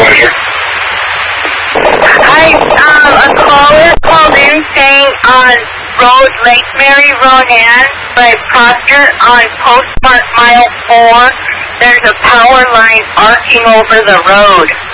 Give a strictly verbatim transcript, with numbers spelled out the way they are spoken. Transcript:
manager. I, um, a caller called in saying on Road, Lake Mary Ronan by Proctor on postmark mile four, there's a power line arcing over the road.